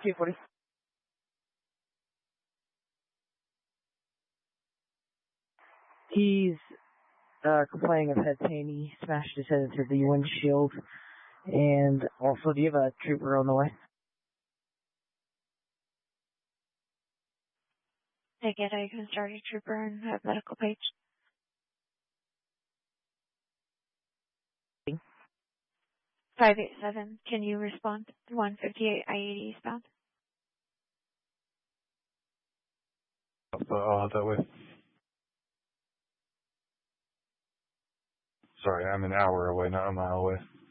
240. He's complaining of head pain. He smashed his head into the windshield. And also, do you have a trooper on the way? Take it, I can start a trooper and have medical page. 587, can you respond? 158 I-80 eastbound. I'll head that way. Sorry, I'm an hour away, not a mile away.